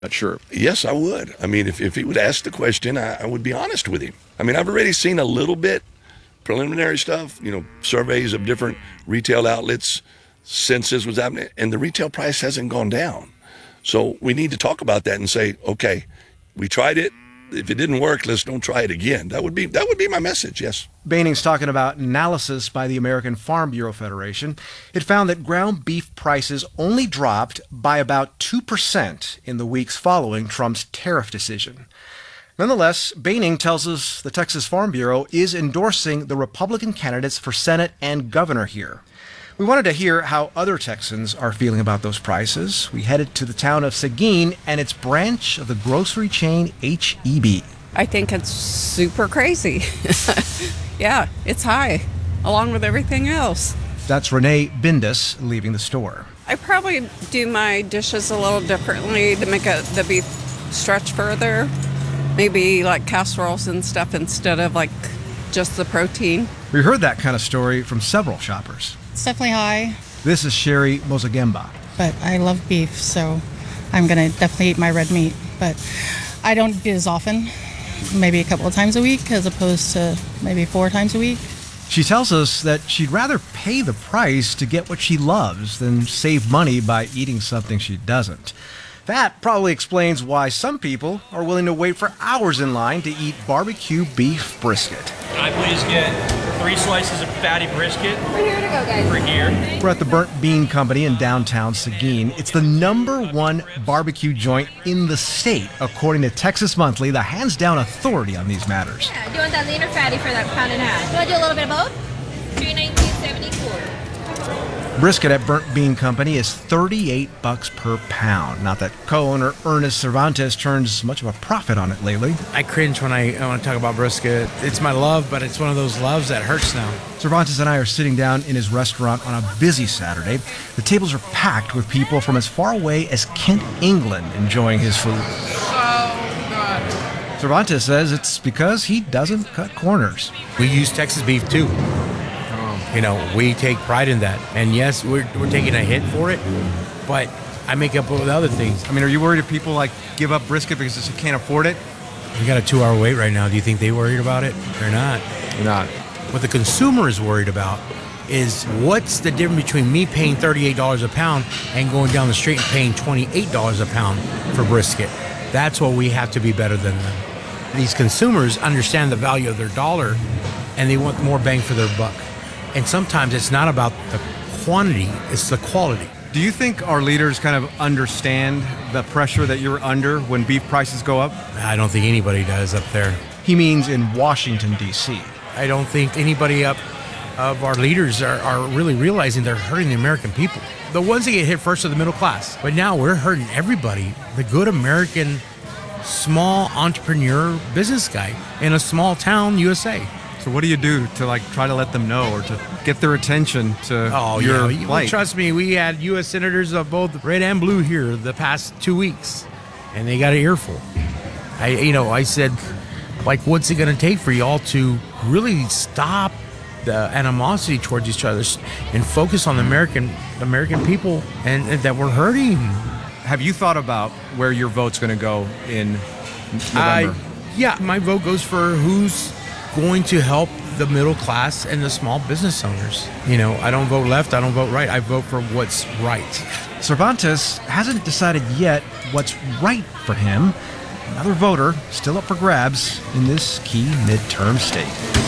Not sure. Yes, I would. I mean, if he would ask the question, I would be honest with him. I mean, I've already seen a little bit preliminary stuff, surveys of different retail outlets since this was happening, and the retail price hasn't gone down. So we need to talk about that and say, okay, we tried it. If it didn't work, let's don't try it again. That would be my message, yes. Boehning's talking about analysis by the American Farm Bureau Federation. It found that ground beef prices only dropped by about 2% in the weeks following Trump's tariff decision. Nonetheless, Boehning tells us the Texas Farm Bureau is endorsing the Republican candidates for Senate and governor here. We wanted to hear how other Texans are feeling about those prices. We headed to the town of Seguin and its branch of the grocery chain H-E-B. I think it's super crazy. Yeah, it's high, along with everything else. That's Renee Bindus leaving the store. I probably do my dishes a little differently to make the beef stretch further. Maybe like casseroles and stuff instead of like just the protein. We heard that kind of story from several shoppers. It's definitely high. This is Sherry Mozagemba. But I love beef, so I'm going to definitely eat my red meat. But I don't eat it as often, maybe a couple of times a week as opposed to maybe 4 times a week. She tells us that she'd rather pay the price to get what she loves than save money by eating something she doesn't. That probably explains why some people are willing to wait for hours in line to eat barbecue beef brisket. Can I please get 3 slices of fatty brisket? We're here to go, guys. For here. We're at the Burnt Bean Company in downtown Seguin. It's the #1 barbecue joint in the state, according to Texas Monthly, the hands-down authority on these matters. Yeah, do you want that lean or fatty for that pound and a half? You want to do a little bit of both? $319.74. Brisket at Burnt Bean Company is $38 per pound. Not that co-owner Ernest Cervantes turns much of a profit on it lately. I cringe when I want to talk about brisket. It's my love, but it's one of those loves that hurts now. Cervantes and I are sitting down in his restaurant on a busy Saturday. The tables are packed with people from as far away as Kent, England, enjoying his food. Cervantes says it's because he doesn't cut corners. We use Texas beef too. We take pride in that. And yes, we're taking a hit for it, but I make up with other things. I mean, are you worried if people give up brisket because they can't afford it? We got a 2-hour wait right now. Do you think they worried about it? They're not. They're not. What the consumer is worried about is what's the difference between me paying $38 a pound and going down the street and paying $28 a pound for brisket. That's what we have to be better than them. These consumers understand the value of their dollar and they want more bang for their buck. And sometimes it's not about the quantity, it's the quality. Do you think our leaders kind of understand the pressure that you're under when beef prices go up? I don't think anybody does up there. He means in Washington, D.C. I don't think anybody up of our leaders are really realizing they're hurting the American people. The ones that get hit first are the middle class. But now we're hurting everybody. The good American small entrepreneur business guy in a small town, USA. So what do you do to try to let them know or to get their attention to your plight? Well, trust me, we had U.S. senators of both red and blue here the past 2 weeks, and they got an earful. I said, what's it going to take for y'all to really stop the animosity towards each other and focus on the American people and that we're hurting? Have you thought about where your vote's going to go in November? Yeah, my vote goes for who's going to help the middle class and the small business owners. I don't vote left, I don't vote right, I vote for what's right. Cervantes hasn't decided yet what's right for him. Another voter still up for grabs in this key midterm state.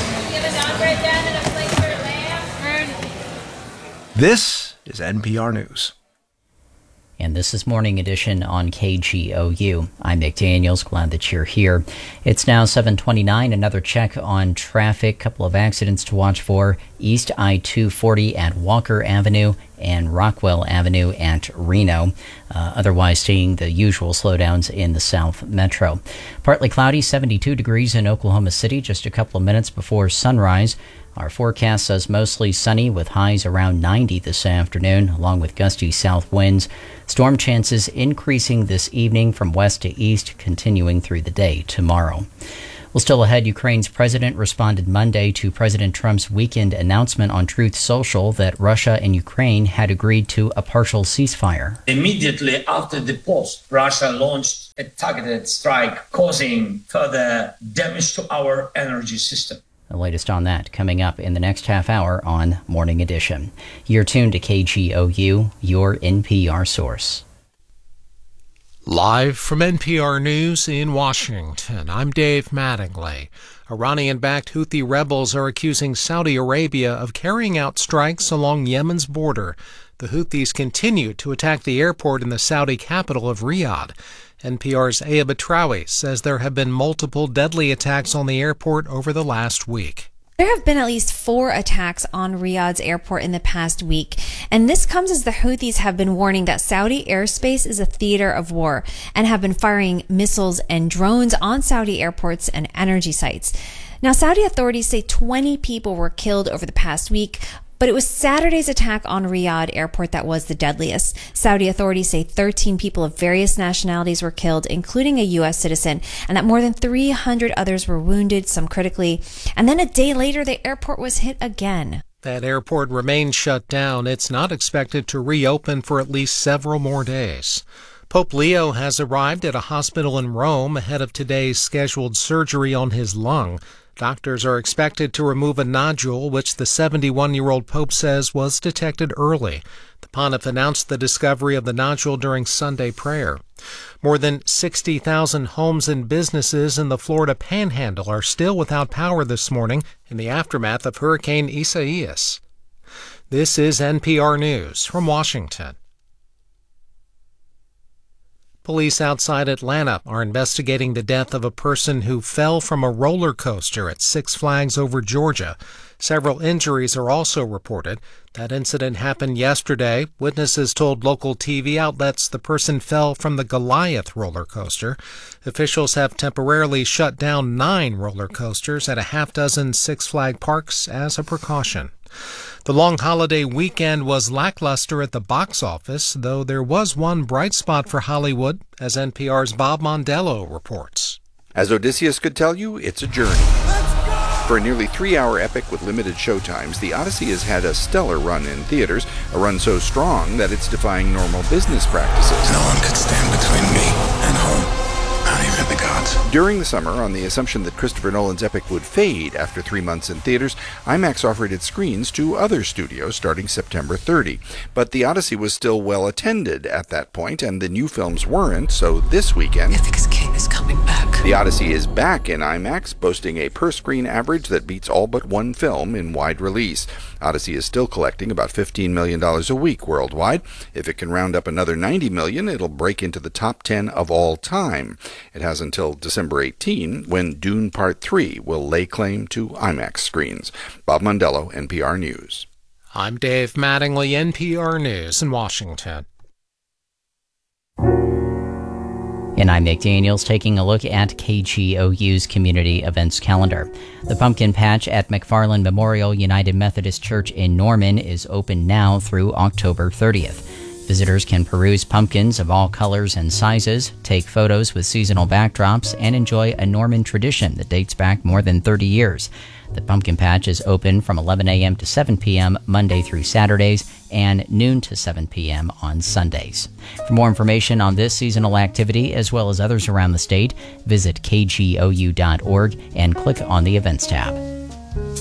This is NPR News. And this is Morning Edition on KGOU. I'm Nick Daniels. Glad that you're here. It's now 7:29. Another check on traffic. Couple of accidents to watch for. East I-240 at Walker Avenue and Rockwell Avenue at Reno. Otherwise, seeing the usual slowdowns in the South Metro. Partly cloudy, 72 degrees in Oklahoma City just a couple of minutes before sunrise. Our forecast says mostly sunny with highs around 90 this afternoon, along with gusty south winds. Storm chances increasing this evening from west to east, continuing through the day tomorrow. Well, still ahead, Ukraine's president responded Monday to President Trump's weekend announcement on Truth Social that Russia and Ukraine had agreed to a partial ceasefire. Immediately after the post, Russia launched a targeted strike, causing further damage to our energy system. The latest on that coming up in the next half hour on Morning Edition. You're tuned to KGOU, your NPR source. Live from NPR News in Washington, I'm Dave Mattingly. Iranian-backed Houthi rebels are accusing Saudi Arabia of carrying out strikes along Yemen's border. The Houthis continue to attack the airport in the Saudi capital of Riyadh. NPR's Aya Batrawi says there have been multiple deadly attacks on the airport over the last week. There have been at least 4 attacks on Riyadh's airport in the past week, and this comes as the Houthis have been warning that Saudi airspace is a theater of war and have been firing missiles and drones on Saudi airports and energy sites. Now, Saudi authorities say 20 people were killed over the past week, but it was Saturday's attack on Riyadh airport that was the deadliest. Saudi authorities say 13 people of various nationalities were killed, including a U.S. citizen, and that more than 300 others were wounded, some critically. And then a day later, the airport was hit again. That airport remains shut down. It's not expected to reopen for at least several more days. Pope Leo has arrived at a hospital in Rome ahead of today's scheduled surgery on his lung. Doctors are expected to remove a nodule, which the 71-year-old Pope says was detected early. The pontiff announced the discovery of the nodule during Sunday prayer. More than 60,000 homes and businesses in the Florida Panhandle are still without power this morning in the aftermath of Hurricane Isaias. This is NPR News from Washington. Police outside Atlanta are investigating the death of a person who fell from a roller coaster at Six Flags over Georgia. Several injuries are also reported. That incident happened yesterday. Witnesses told local TV outlets the person fell from the Goliath roller coaster. Officials have temporarily shut down 9 roller coasters at a half-dozen Six Flag parks as a precaution. The long holiday weekend was lackluster at the box office, though there was one bright spot for Hollywood, as NPR's Bob Mondello reports. As Odysseus could tell you, it's a journey. For a nearly 3-hour epic with limited showtimes, The Odyssey has had a stellar run in theaters, a run so strong that it's defying normal business practices. No one could stand between me and home. Not even the gods. During the summer, on the assumption that Christopher Nolan's epic would fade after 3 months in theaters, IMAX offered its screens to other studios starting September 30. But The Odyssey was still well attended at that point, and the new films weren't, so this weekend, Ithaca's king is coming back. The Odyssey is back in IMAX, boasting a per-screen average that beats all but one film in wide release. Odyssey is still collecting about $15 million a week worldwide. If it can round up another $90 million, it'll break into the top 10 of all time. It has until December 18, when Dune Part 3 will lay claim to IMAX screens. Bob Mondello, NPR News. I'm Dave Mattingly, NPR News in Washington. And I'm Nick Daniels, taking a look at KGOU's community events calendar. The Pumpkin Patch at McFarland Memorial United Methodist Church in Norman is open now through October 30th. Visitors can peruse pumpkins of all colors and sizes, take photos with seasonal backdrops, and enjoy a Norman tradition that dates back more than 30 years. The Pumpkin Patch is open from 11 a.m. to 7 p.m. Monday through Saturdays and noon to 7 p.m. on Sundays. For more information on this seasonal activity, as well as others around the state, visit kgou.org and click on the Events tab.